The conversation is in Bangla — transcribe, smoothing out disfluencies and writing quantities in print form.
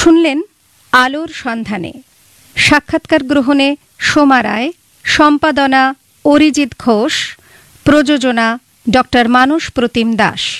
শুনলেন আলোর সন্ধানে। সাক্ষাৎকার গ্রহণে সোমা রায়, সম্পাদনা অরিজিৎ ঘোষ, প্রযোজনা ডক্টর মানস প্রতিম দাস।